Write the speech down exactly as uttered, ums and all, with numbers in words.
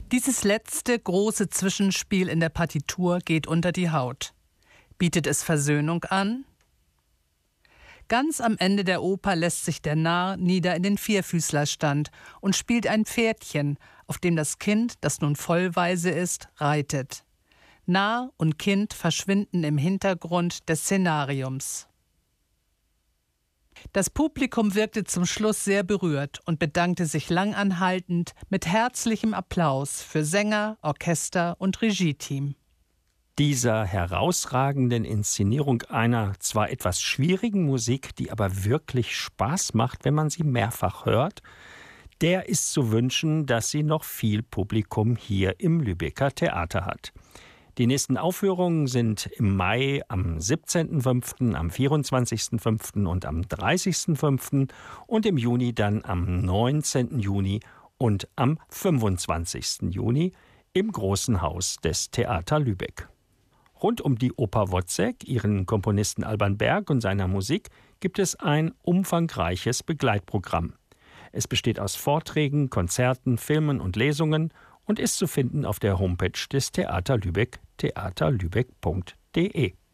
Dieses letzte große Zwischenspiel in der Partitur geht unter die Haut. Bietet es Versöhnung an? Ganz am Ende der Oper lässt sich der Narr nieder in den Vierfüßlerstand und spielt ein Pferdchen, auf dem das Kind, das nun vollweise ist, reitet. Narr und Kind verschwinden im Hintergrund des Szenariums. Das Publikum wirkte zum Schluss sehr berührt und bedankte sich langanhaltend mit herzlichem Applaus für Sänger, Orchester und Regieteam. Dieser herausragenden Inszenierung einer zwar etwas schwierigen Musik, die aber wirklich Spaß macht, wenn man sie mehrfach hört, der ist zu wünschen, dass sie noch viel Publikum hier im Lübecker Theater hat. Die nächsten Aufführungen sind im Mai am siebzehnten fünften, am vierundzwanzigsten fünften und am dreißigsten fünften und im Juni dann am neunzehnten Juni und am fünfundzwanzigsten Juni im Großen Haus des Theater Lübeck. Rund um die Oper Wozzeck, ihren Komponisten Alban Berg und seiner Musik gibt es ein umfangreiches Begleitprogramm. Es besteht aus Vorträgen, Konzerten, Filmen und Lesungen und ist zu finden auf der Homepage des Theater Lübeck, theaterlübeck punkt de.